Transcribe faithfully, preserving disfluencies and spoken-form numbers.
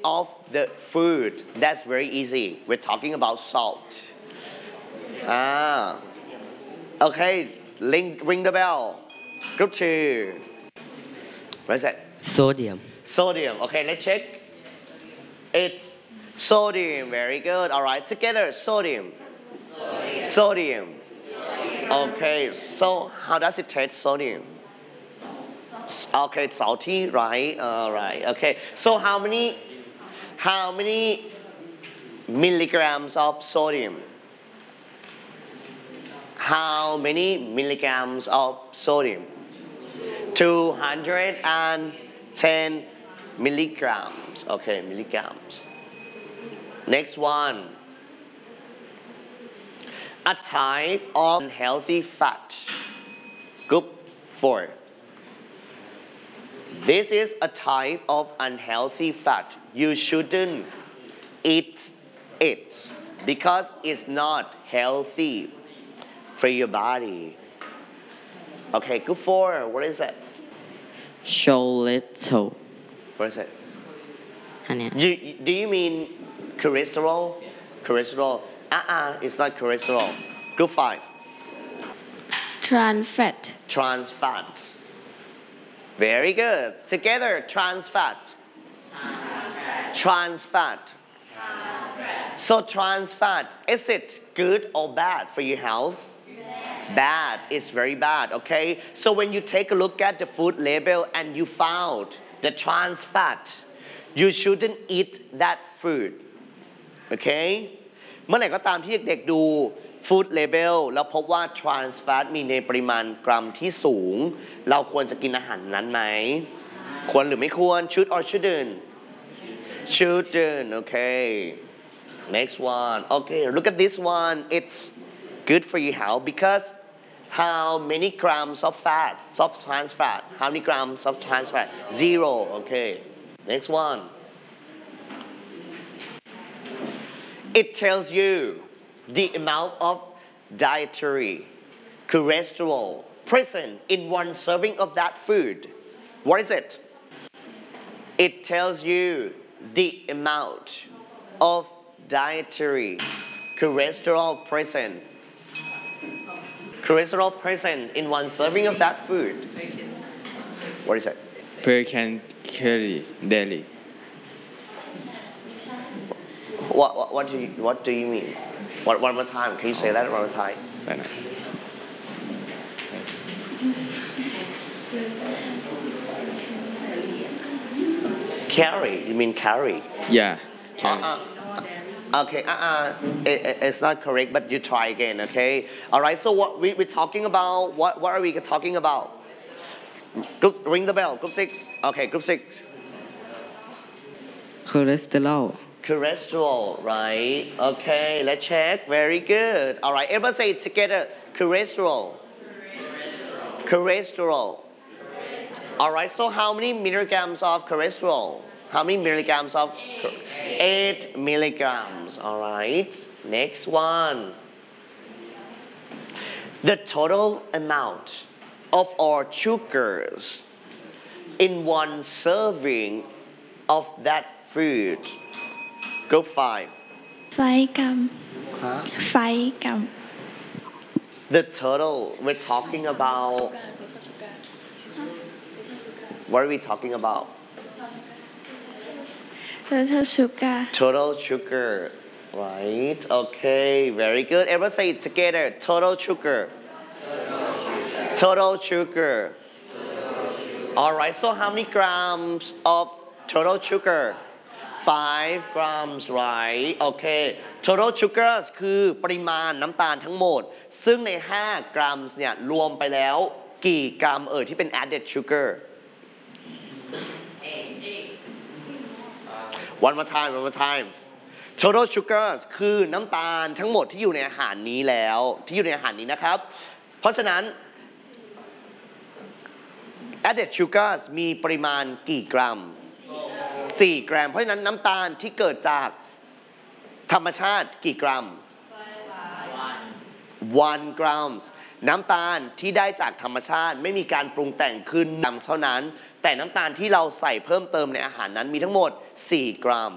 of the food that's very easy we're talking about salt ah okay ring ring the bell group two what is that Sodium. sodium okay let's check it's sodium very good all right together sodium sodium, sodium. Okay so how does it taste sodium okay salty right all right okay so how many how many milligrams of sodium how many milligrams of sodium two hundred ten milligrams okay milligrams next one a type of unhealthy fat group four this is a type of unhealthy fat you shouldn't eat it because it's not healthy for your body okay group four what is it Cholesterol. what is it อันเนี้ย you, do you mean cholesterol cholesterol uh-uh it's not cholesterol group five trans fat trans fat very good together trans fat trans fat so trans fat is it good or bad for your health bad it's very bad okay so when you take a look at the food label and you found the trans fat you shouldn't eat that food okay เมื่อไหร่ก็ตามที่เด็กๆดู food label แล้วพบว่า trans fat มีในปริมาณกรัมที่สูงเราควรจะกินอาหารนั้นไหมควรหรือไม่ควร should or shouldn't shouldn't okay next one okay look at this one it's good for your health because how many grams of fat of trans fat how many grams of trans fat zero okay next one it tells you the amount of dietary cholesterol present in one serving of that food what is it it tells you the amount of dietary cholesterol present cholesterol present in one serving of that food what is it per calorie daily what, what, what do you what do you mean one, one more time can you say that one more time ได้นะ calorie you mean calorie yeah can uh-uh. okay uh-uh it, it, it's not correct but you try again okay all right so what we, we're talking about what, what are we talking about group ring the bell group six okay group six Cholesterol. cholesterol right okay let's check very good all right everybody say it together cholesterol cholesterol, cholesterol. all right so how many milligrams of cholesterol how many milligrams of eight milligrams all right next one the total amount of all sugars in one serving of that food go five ไฟกรัม huh? ไฟกรัม the total we're talking about what are we talking about total sugar total sugar right okay very good everyone say it together total sugar total sugar all right so how many grams of total sugar five grams right okay total sugars คือปริมาณน้ำตาลทั้งหมดซึ่งในห้ากรัมเนี่ยรวมไปแล้วกี่กรัมเอ่ยที่เป็น added sugar one more time one more time total sugars คือน้ำตาลทั้งหมดที่อยู่ในอาหารนี้แล้วที่อยู่ในอาหารนี้นะครับเพราะฉะนั้น added sugars มีปริมาณกี่กรัมสี่กรัมเพราะฉะนั้นน้ำตาลที่เกิดจากธรรมชาติกี่กรัม one grams น้ำตาลที่ได้จากธรรมชาติไม่มีการปรุงแต่งขึ้นนำเท่านั้นแต่น้ำตาลที่เราใส่เพิ่มเติมในอาหารนั้นมีทั้งหมดสี่กรัม